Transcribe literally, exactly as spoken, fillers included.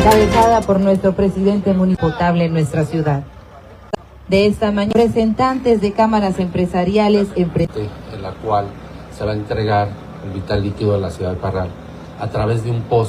encabezada por nuestro presidente municipal potable en nuestra ciudad. De esta manera, representantes de cámaras empresariales, empre en la cual se va a entregar el vital líquido de la ciudad de Parral a través de un pozo.